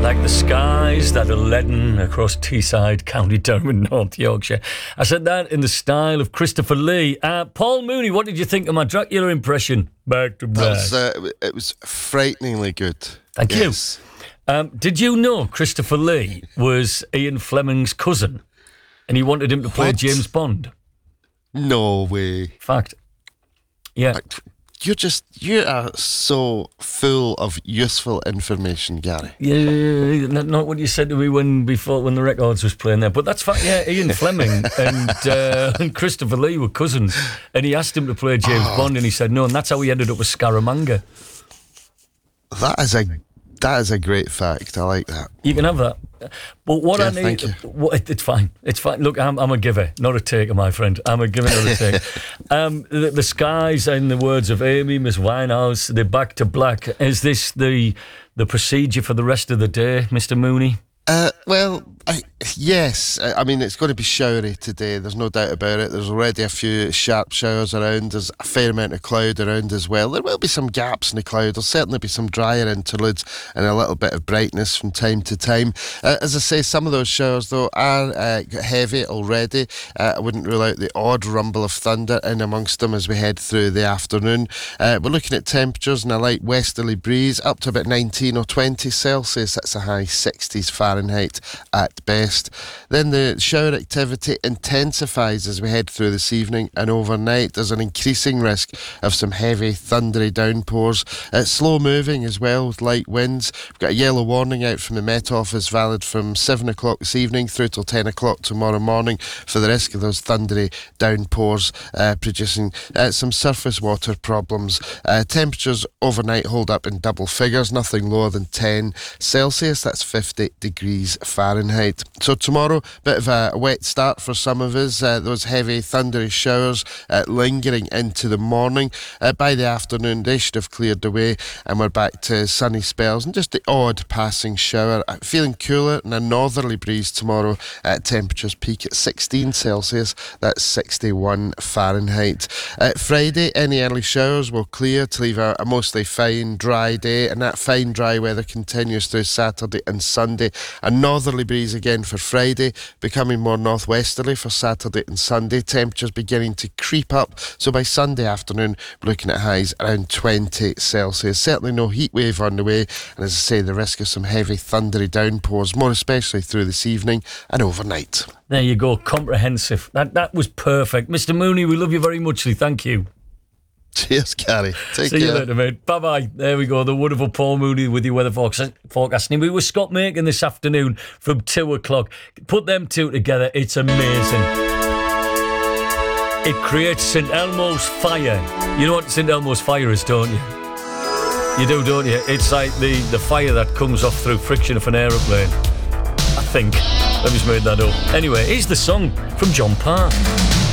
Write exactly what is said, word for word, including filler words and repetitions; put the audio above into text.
Like the skies that are leaden across Teesside, County Durham in North Yorkshire. I said that in the style of Christopher Lee. Uh, Paul Mooney, what did you think of my Dracula impression? Back to back. That was, uh, it was frighteningly good. Thank yes. you. Um, did you know Christopher Lee was Ian Fleming's cousin and he wanted him to play What? James Bond? No way. Fact. Yeah. You're just, you are so full of useful information, Gary. Yeah, not, not what you said to me when before when the records was playing there, but that's fact. Yeah, Ian Fleming and, uh, and Christopher Lee were cousins, and he asked him to play James Oh. Bond, and he said no, and that's how he ended up with Scaramanga. That is a that is a great fact. I like that. You can have that. But what Yeah, I need, thank you. what, it- it's fine. It's fine. Look, I'm, I'm a giver, not a taker, my friend. I'm a giver, not a taker. um, the, the skies, in the words of Amy, Miss Winehouse, they're back to black. Is this the the procedure for the rest of the day, Mister Mooney? Uh, well, I, yes. I I mean, it's going to be showery today. There's no doubt about it. There's already a few sharp showers around. There's a fair amount of cloud around as well. There will be some gaps in the cloud. There'll certainly be some drier interludes and a little bit of brightness from time to time. Uh, as I say, some of those showers, though, are uh, heavy already. Uh, I wouldn't rule out the odd rumble of thunder in amongst them as we head through the afternoon. Uh, we're looking at temperatures and a light westerly breeze up to about nineteen or twenty Celsius. That's a high sixties Fahrenheit. Fahrenheit at best. Then the shower activity intensifies as we head through this evening and overnight. There's an increasing risk of some heavy thundery downpours. It's slow moving as well with light winds. We've got a yellow warning out from the Met Office valid from seven o'clock this evening through till ten o'clock tomorrow morning for the risk of those thundery downpours uh, producing uh, some surface water problems. Uh, temperatures overnight hold up in double figures, nothing lower than ten Celsius. That's fifty degrees Fahrenheit. So tomorrow, bit of a wet start for some of us. Uh, those heavy thundery showers uh, lingering into the morning. Uh, by the afternoon, they should have cleared away and we're back to sunny spells and just the odd passing shower. Uh, feeling cooler and a northerly breeze tomorrow. Uh, temperatures peak at sixteen Celsius. That's sixty-one Fahrenheit. Uh, Friday, any early showers will clear to leave a, a mostly fine, dry day, and that fine, dry weather continues through Saturday and Sunday. A northerly breeze again for Friday, becoming more northwesterly for Saturday and Sunday. Temperatures beginning to creep up. So by Sunday afternoon, we're looking at highs around twenty Celsius. Certainly no heat wave on the way. And as I say, the risk of some heavy thundery downpours, more especially through this evening and overnight. There you go, comprehensive. That that was perfect. Mister Mooney, we love you very muchly. Thank you. Cheers, Gary. Take See care. you later, mate. Bye-bye. There we go, the wonderful Paul Mooney with your weather forecasting. We were Scott Macon this afternoon from two o'clock. Put them two together, it's amazing. It creates Saint Elmo's fire. You know what Saint Elmo's fire is, don't you? You do, don't you? It's like the, the fire that comes off through friction of an aeroplane. I think. I just made that up. Anyway, here's the song from John Parr.